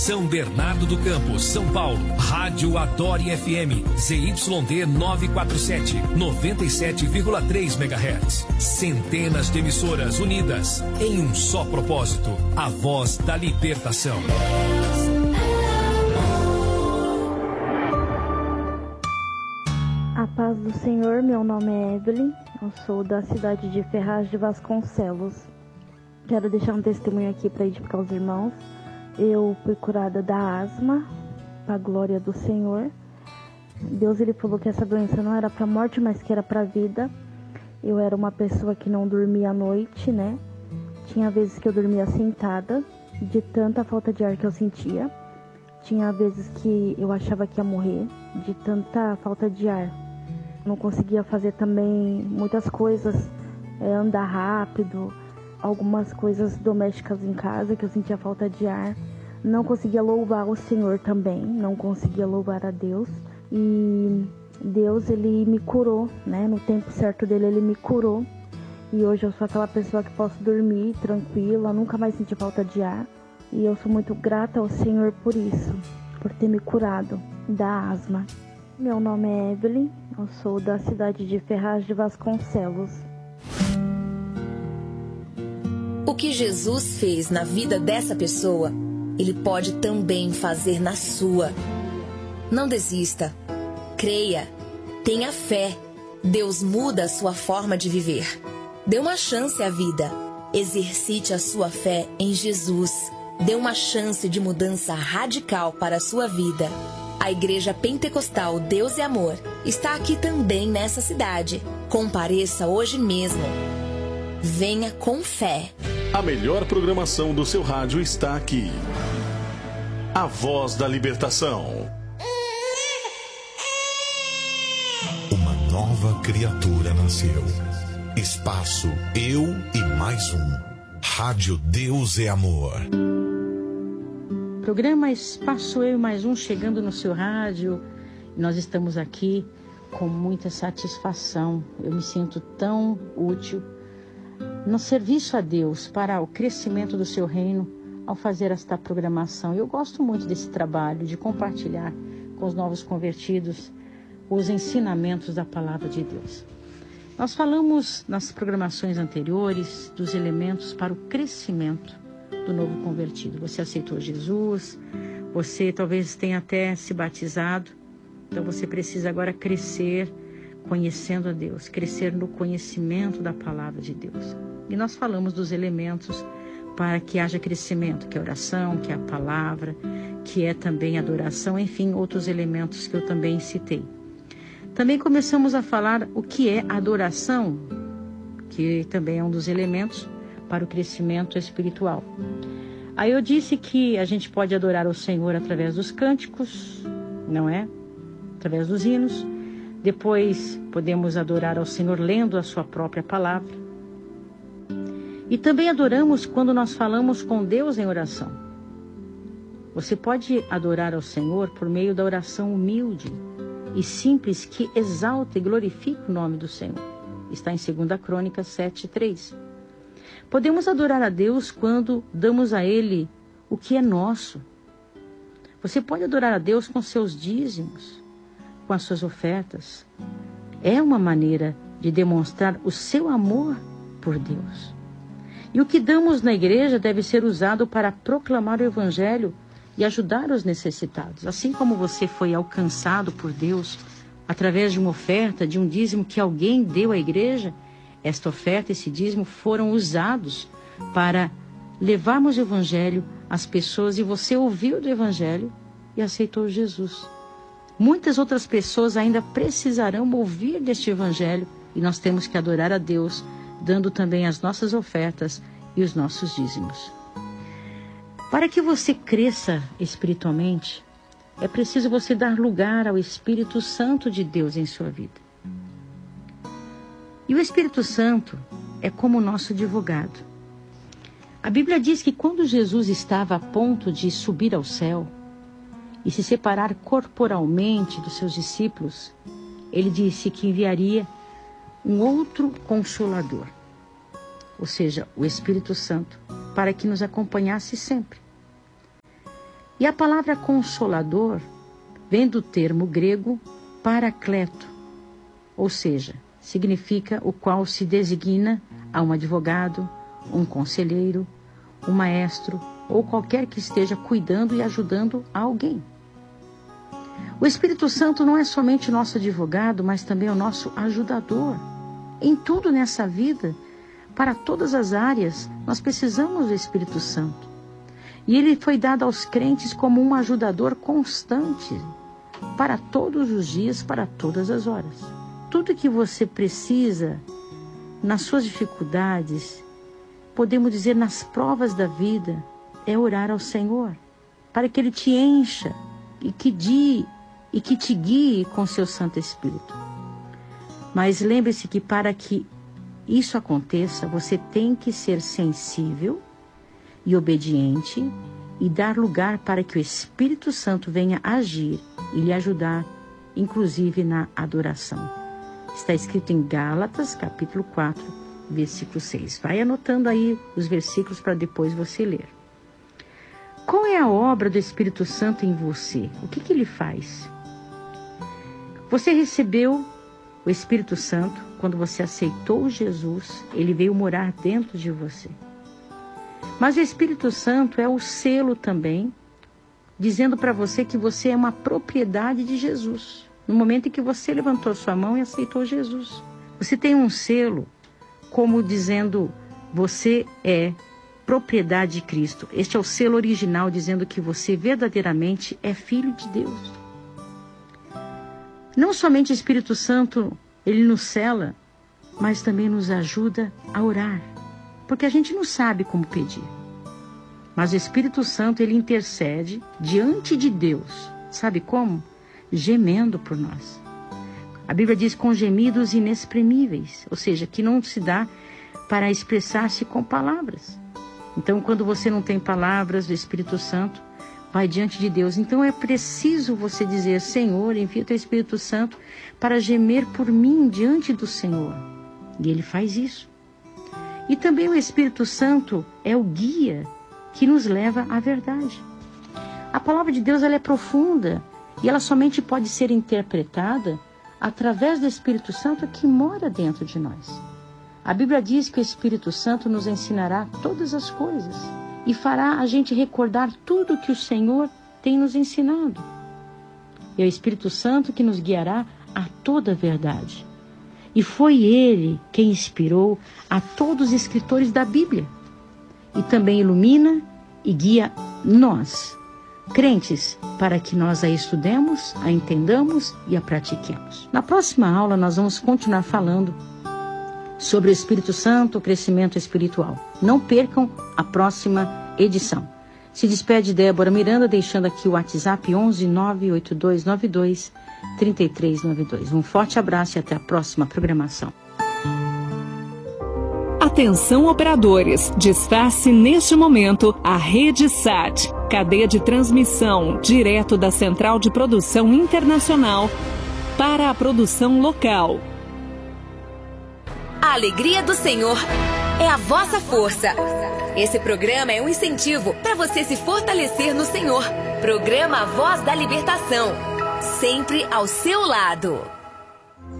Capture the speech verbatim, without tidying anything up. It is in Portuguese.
São Bernardo do Campo, São Paulo. Rádio Adore F M, Z Y D novecentos e quarenta e sete, noventa e sete vírgula três megahertz. Centenas de emissoras unidas em um só propósito, a voz da libertação. A paz do Senhor, meu nome é Evelyn, eu sou da cidade de Ferraz de Vasconcelos. Quero deixar um testemunho aqui para edificar os irmãos. Eu fui curada da asma, para a glória do Senhor. Deus ele falou que essa doença não era para a morte, mas que era para a vida. Eu era uma pessoa que não dormia à noite, né? Tinha vezes que eu dormia sentada, de tanta falta de ar que eu sentia. Tinha vezes que eu achava que ia morrer, de tanta falta de ar. Não conseguia fazer também muitas coisas, é, andar rápido, algumas coisas domésticas em casa que eu sentia falta de ar. Não conseguia louvar o Senhor também, não conseguia louvar a Deus. E Deus, ele me curou, né? No tempo certo dele, ele me curou. E hoje eu sou aquela pessoa que posso dormir tranquila, nunca mais senti falta de ar. E eu sou muito grata ao Senhor por isso, por ter me curado da asma. Meu nome é Evelyn, eu sou da cidade de Ferraz de Vasconcelos. O que Jesus fez na vida dessa pessoa, Ele pode também fazer na sua. Não desista. Creia. Tenha fé. Deus muda a sua forma de viver. Dê uma chance à vida. Exercite a sua fé em Jesus. Dê uma chance de mudança radical para a sua vida. A Igreja Pentecostal Deus e Amor está aqui também nessa cidade. Compareça hoje mesmo. Venha com fé. A melhor programação do seu rádio está aqui. A Voz da Libertação. Uma nova criatura nasceu. Espaço Eu e Mais Um. Rádio Deus e Amor. Programa Espaço Eu e Mais Um chegando no seu rádio. Nós estamos aqui com muita satisfação. Eu me sinto tão útil no serviço a Deus para o crescimento do seu reino ao fazer esta programação. Eu gosto muito desse trabalho de compartilhar com os novos convertidos os ensinamentos da palavra de Deus. Nós falamos nas programações anteriores dos elementos para o crescimento do novo convertido. Você aceitou Jesus, você talvez tenha até se batizado, então você precisa agora crescer conhecendo a Deus, crescer no conhecimento da palavra de Deus. E nós falamos dos elementos para que haja crescimento, que é a oração, que é a palavra, que é também a adoração, enfim, outros elementos que eu também citei. Também começamos a falar o que é adoração, que também é um dos elementos para o crescimento espiritual. Aí eu disse que a gente pode adorar o Senhor através dos cânticos, não é? Através dos hinos. Depois podemos adorar ao Senhor lendo a sua própria palavra. E também adoramos quando nós falamos com Deus em oração. Você pode adorar ao Senhor por meio da oração humilde e simples que exalta e glorifica o nome do Senhor. Está em segunda Crônicas sete, três. Podemos adorar a Deus quando damos a Ele o que é nosso. Você pode adorar a Deus com seus dízimos, com as suas ofertas. É uma maneira de demonstrar o seu amor por Deus. E o que damos na igreja deve ser usado para proclamar o Evangelho e ajudar os necessitados. Assim como você foi alcançado por Deus através de uma oferta, de um dízimo que alguém deu à igreja, esta oferta, esse dízimo foram usados para levarmos o Evangelho às pessoas e você ouviu do Evangelho e aceitou Jesus. Muitas outras pessoas ainda precisarão ouvir deste Evangelho e nós temos que adorar a Deus, dando também as nossas ofertas e os nossos dízimos. Para que você cresça espiritualmente, é preciso você dar lugar ao Espírito Santo de Deus em sua vida. E o Espírito Santo é como o nosso advogado. A Bíblia diz que quando Jesus estava a ponto de subir ao céu e se separar corporalmente dos seus discípulos, ele disse que enviaria um outro Consolador, ou seja, o Espírito Santo, para que nos acompanhasse sempre. E a palavra consolador vem do termo grego paracleto, ou seja, significa o qual se designa a um advogado, um conselheiro, um maestro ou qualquer que esteja cuidando e ajudando alguém. O Espírito Santo não é somente nosso advogado, mas também o nosso ajudador. Em tudo nessa vida, para todas as áreas, nós precisamos do Espírito Santo. E ele foi dado aos crentes como um ajudador constante, para todos os dias, para todas as horas. Tudo que você precisa, nas suas dificuldades, podemos dizer nas provas da vida, é orar ao Senhor, para que Ele te encha e que, die, e que te guie com seu Santo Espírito. Mas lembre-se que para que isso aconteça, você tem que ser sensível e obediente e dar lugar para que o Espírito Santo venha agir e lhe ajudar, inclusive na adoração. Está escrito em Gálatas, capítulo quatro, versículo seis. Vai anotando aí os versículos para depois você ler. Qual é a obra do Espírito Santo em você? O que que ele faz? Você recebeu o Espírito Santo quando você aceitou Jesus, ele veio morar dentro de você. Mas o Espírito Santo é o selo também, dizendo para você que você é uma propriedade de Jesus. No momento em que você levantou sua mão e aceitou Jesus. Você tem um selo como dizendo, você é propriedade de Cristo. Este é o selo original dizendo que você verdadeiramente é filho de Deus. Não somente o Espírito Santo, ele nos sela, mas também nos ajuda a orar. Porque a gente não sabe como pedir. Mas o Espírito Santo, ele intercede diante de Deus. Sabe como? Gemendo por nós. A Bíblia diz com gemidos inexprimíveis. Ou seja, que não se dá para expressar-se com palavras. Então, quando você não tem palavras do Espírito Santo, vai diante de Deus. Então, é preciso você dizer, Senhor, envia o teu Espírito Santo para gemer por mim diante do Senhor. E ele faz isso. E também o Espírito Santo é o guia que nos leva à verdade. A palavra de Deus, ela é profunda e ela somente pode ser interpretada através do Espírito Santo que mora dentro de nós. A Bíblia diz que o Espírito Santo nos ensinará todas as coisas e fará a gente recordar tudo que o Senhor tem nos ensinado. E é o Espírito Santo que nos guiará a toda a verdade. E foi Ele quem inspirou a todos os escritores da Bíblia. E também ilumina e guia nós, crentes, para que nós a estudemos, a entendamos e a pratiquemos. Na próxima aula nós vamos continuar falando sobre o Espírito Santo, o crescimento espiritual. Não percam a próxima edição. Se despede Débora Miranda, deixando aqui o WhatsApp onze nove oito dois nove dois três três nove dois. Um forte abraço e até a próxima programação. Atenção operadores, desface neste momento a Rede Sat, cadeia de transmissão direto da Central de Produção Internacional para a produção local. A alegria do Senhor é a vossa força. Esse programa é um incentivo para você se fortalecer no Senhor. Programa A Voz da Libertação, sempre ao seu lado.